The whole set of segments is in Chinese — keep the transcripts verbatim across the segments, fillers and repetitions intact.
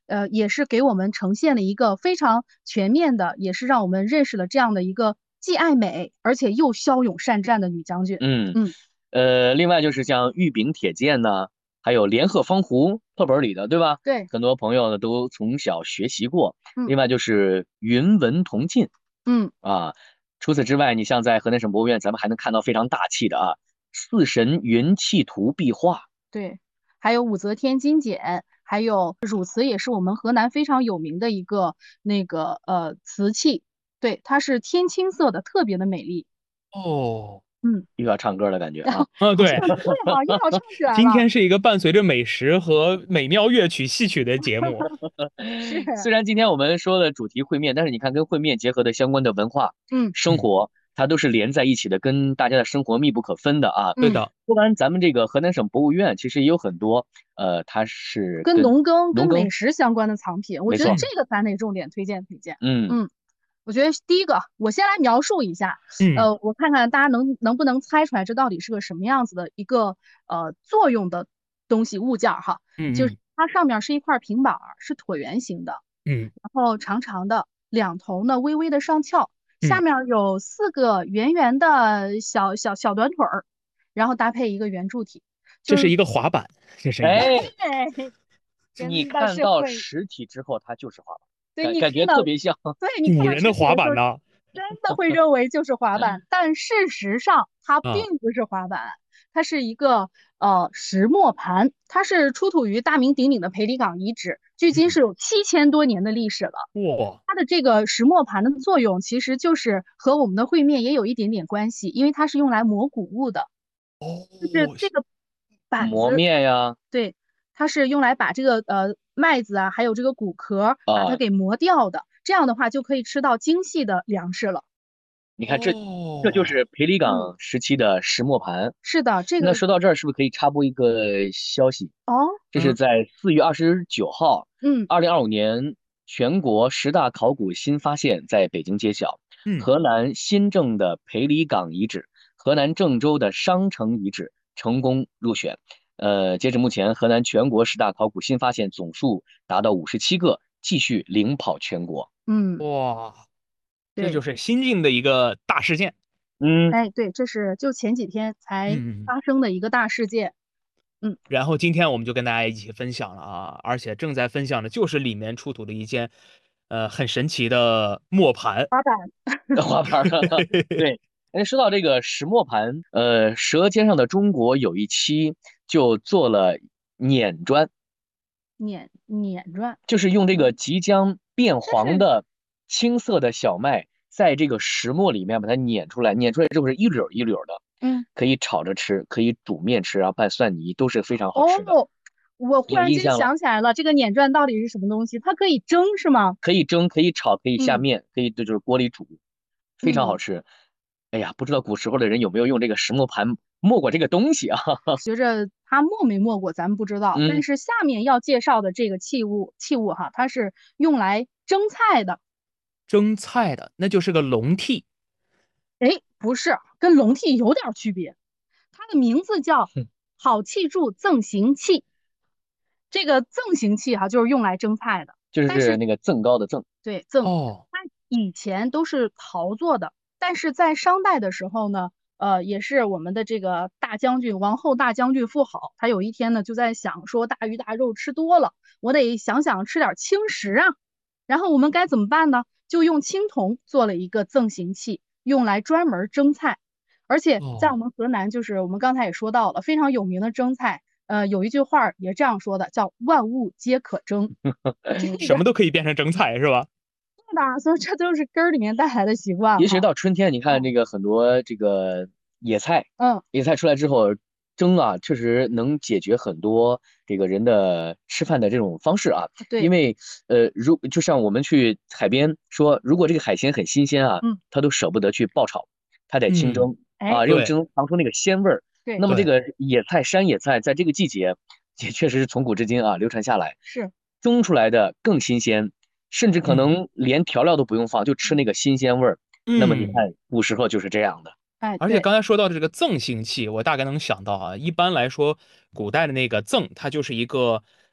呃，也是给我们呈现了一个非常全面的，也是让我们认识了这样的一个既爱美而且又骁勇善战的女将军。 嗯， 嗯， 呃，另外就是像玉柄铁剑呢，还有连鹤方壶课本里的，对吧？ 对， 很多朋友呢都从小学习过。 嗯另外就是云文同进嗯， 啊。除此之外，你像在河南省博物院，咱们还能看到非常大气的啊《四神云气图》壁画。 对，还有武则天金简，还有汝瓷也是我们河南非常有名的一个那个呃瓷器，对，它是天青色的，特别的美丽。 哦， 嗯， 又要唱歌的感觉啊。 啊， 好像对， 对哈，又要唱起来了。 今天是一个伴随着美食和美妙乐曲戏曲的节目。 是， 虽然今天我们说的主题烩面，但是你看跟烩面结合的相关的文化、 嗯嗯， 生活，它都是连在一起的，跟大家的生活密不可分的啊。 嗯， 对的， 不然咱们这个河南省博物院其实也有很多，呃，它是跟跟农耕、跟美农耕， 食相关的藏品，我觉得没错。 嗯这个咱得重点推荐推荐。 嗯， 嗯，我觉得第一个，我先来描述一下， 嗯呃，我看看大家能能不能猜出来这到底是个什么样子的一个呃作用的东西物件儿哈，就是嗯嗯它上面是一块平板儿，是椭圆形的， 嗯然后长长的，两头呢微微的上翘，下嗯， 面有四个圆圆的小小小短腿儿，然后搭配一个圆柱体，就是这是一个滑板，这是一个。 哎， 对， 你真的看到是会， 实体之后，它就是滑板， 对感感你看到， 觉特别像。 对你看到古人的实体的时候， 滑板呢？ 真的会认为就是滑板，但事实上它啊， 并不是滑板，它是一个呃石磨盘，它是出土于大名鼎鼎的裴李岗遗址，距今嗯， 是有七千多年的历史了。 哇， 它的这个石磨盘的作用，其实就是和我们的烩面也有一点点关系，因为它是用来磨谷物的。就是哦， 这个板磨子， 面呀， 对，它是用来把这个呃麦子啊，还有这个谷壳把它啊， 给磨掉的，这样的话就可以吃到精细的粮食了。 你看这这就哦， 是裴李嗯， 岗时期的石磨盘。 是的，这个那说到这儿，是不是可以插播一个消息？ 哦， 这是嗯在四月二十九号， 嗯二零二五年全国十大考古新发现在北京揭晓。 嗯， 河南新郑的裴李岗遗址、河南郑州的商城遗址成功入选。呃，截止目前，河南全国十大考古新发现总数达到五十七个，继续领跑全国。 嗯， 哇，这就对， 是新晋的一个大事件。 嗯， 哎对，这是就前几天才嗯嗯。 发生的一个大事件。嗯， 然后今天我们就跟大家一起分享了啊，而且正在分享的就是里面出土的一件，呃，很神奇的磨盘。 滑板花盘儿，对。哎，说到这个石磨盘，呃，《舌尖上的中国》有一期就做了碾砖， 碾碾转， 就是用这个嗯， 即将变但是黄的青色的小麦，在这个石磨里面把它碾出来，碾出来之后是一绺一绺的， 嗯。 可以炒着吃，可以煮面吃，然后拌蒜泥，都是非常好吃的。 哦，我忽然间有印象了， 想起来了，这个碾转到底是什么东西？它可以蒸是吗？ 可以蒸，可以炒，可以下嗯面，可以就是锅里煮，非常好嗯， 吃。哎呀，不知道古时候的人有没有用这个石磨盘磨过这个东西啊？ 学着它没没没过，咱们不知道。但嗯， 是下面要介绍的这个器物器物哈，它是用来蒸菜的。 蒸菜的，那就是个笼屉。 哎，不是，跟笼屉有点区别。它的名字叫哼， 好器柱赠行器。这个赠行器哈，就是用来蒸菜的。但是就是那个增高的增。 对，赠， 哦， 它以前都是陶做的，但是在商代的时候呢，呃，也是我们的这个大将军王后大将军妇好，他有一天呢就在想说大鱼大肉吃多了，我得想想吃点轻食啊，然后我们该怎么办呢？就用青铜做了一个赠行器，用来专门蒸菜，而且在我哦， 们河南，就是我们刚才也说到了非常有名的蒸菜。呃，有一句话也这样说的，叫"万物皆可蒸"。这个什么都可以变成蒸菜是吧？ 的，所以这都是根儿里面带来的习惯尤其是哈。 到春天，你看嗯这个很多这个野菜， 嗯， 野菜出来之后蒸啊，确实能解决很多这个人的吃饭的这种方式啊。因对， 为呃，如就像我们去海边说，如果这个海鲜很新鲜啊， 嗯， 他都舍不得去爆炒，他得清嗯， 蒸哎， 啊，用对蒸尝出那个鲜味儿。 对， 那么这对， 个野菜、山野菜在这个季节，也确实是从古至今啊流传下来， 是， 蒸出来的更新鲜，甚至可嗯能连调料都不用放，就吃那个新鲜味儿。那么你嗯。 看，古时候就是这样的。 哎，对， 而且刚才说到的这个赠行器，我大概能想到啊，一般来说，古代的那个赠，它就是一个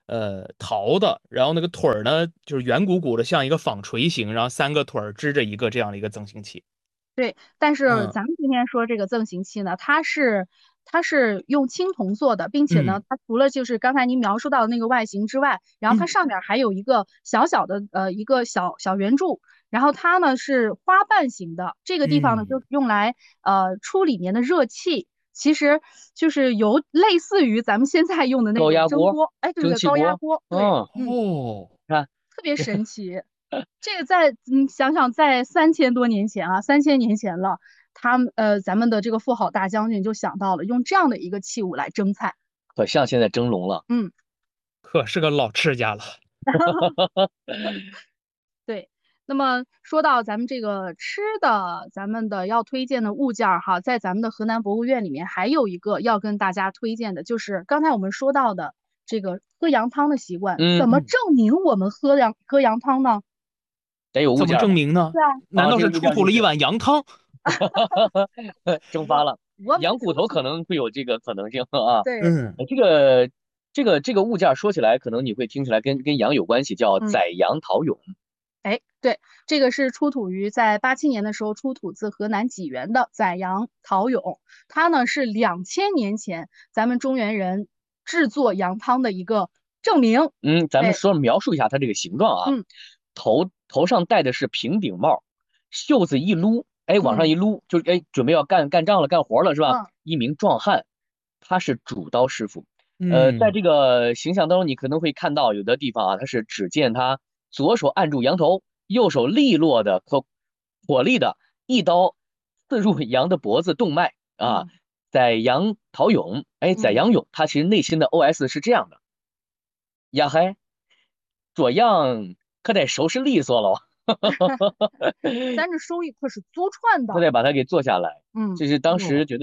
呃陶的，然后那个腿儿呢就是圆鼓鼓的，像一个纺锤形，然后三个腿儿支着一个这样的一个赠行器。 对，但是嗯咱们今天说这个赠行器呢，它是它是用青铜做的，并且呢， 嗯它除了就是刚才您描述到的那个外形之外，然后它嗯上面还有一个小小的呃一个小小圆柱，然后它呢是花瓣形的，这个地方呢嗯， 就是用来呃出里面的热气，其实就是有类似于咱们现在用的那种高压锅、 蒸锅，哎，对对，高压蒸汽锅， 锅，对， 嗯， 嗯， 哦， 看特别神奇。这个在嗯想想在三千多年前啊，三千年前了，他们呃咱们的这个富好大将军就想到了用这样的一个器物来蒸菜， 可像现在蒸笼了。 嗯， 可是个老吃家了。 对。那么说到咱们这个吃的，咱们的要推荐的物件儿哈，在咱们的河南博物院里面还有一个要跟大家推荐的，就是刚才我们说到的这个喝羊汤的习惯， 嗯， 怎么证明我们喝羊喝羊汤呢？ 得有物怎么件吧？ 证明呢？ 对啊， 难啊，这道是出个物件就是土了一碗羊汤？ 蒸发了， 我没羊骨头出去， 可能会有这个可能性啊。 对， 嗯呃这个这个这个物件说起来，可能你会听起来跟跟羊有关系，叫嗯。 宰羊陶俑。 哎，对，这个是出土于在八七年的时候出土自河南济源的宰羊陶俑，它呢是两千年前咱们中原人制作羊汤的一个证明。 嗯，咱们哎， 说描述一下它这个形状啊， 嗯头头上戴的是平顶帽，袖子一撸，哎，往上嗯一撸，就是哎准备要干干仗了，干活了是吧？ 嗯一名壮汉，他是主刀师傅。呃，在嗯这个形象当中，你可能会看到有的地方啊，他是只见他左手按住羊头，右手利落的可火力的一刀刺入羊的脖子动脉啊。 嗯宰羊陶俑，哎，宰嗯， 羊俑，他其实内心的 O S 是这样的。呀嗨，这样可得收拾利索喽， 咱这手艺可是祖传的。 可得把它给做下来。 嗯。 这是当哦时觉得。